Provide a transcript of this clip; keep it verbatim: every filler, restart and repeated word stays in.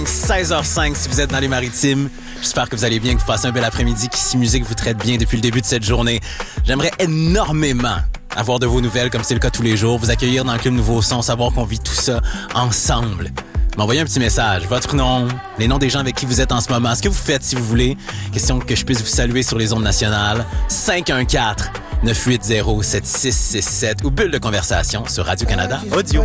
seize heures cinq si vous êtes dans les Maritimes. J'espère que vous allez bien, que vous passez un bel après-midi, qu'ici Musique vous traite bien depuis le début de cette journée. J'aimerais énormément avoir de vos nouvelles, comme c'est le cas tous les jours, vous accueillir dans le Club Nouveau Son, savoir qu'on vit tout ça ensemble. M'envoyer un petit message, votre nom, les noms des gens avec qui vous êtes en ce moment, ce que vous faites si vous voulez. Question que je puisse vous saluer sur les ondes nationales. cinq un quatre, neuf huit zéro, sept six six sept ou bulle de conversation sur Radio-Canada Audio.